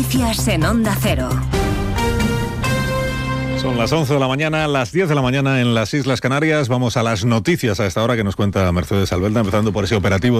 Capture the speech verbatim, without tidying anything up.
Noticias en Onda Cero. Son las once de la mañana, las diez de la mañana en las Islas Canarias. Vamos a las noticias a esta hora que nos cuenta Mercedes Albelda, empezando por ese operativo